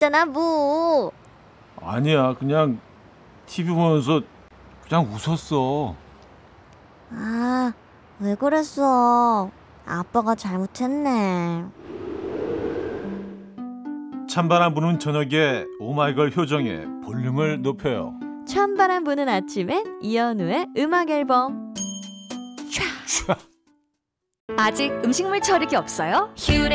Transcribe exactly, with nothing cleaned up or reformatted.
있잖아, 뭐. 아니야, 그냥 티비 보면서 그냥 웃었어. 아, 왜 그랬어? 아빠가 잘못했네. 찬바람 부는 저녁에 오마이걸 효정의 볼륨을 높여요. 찬바람 부는 아침엔 이현우의 음악 앨범. 촤. 아직 음식물 처리기 없어요? 휴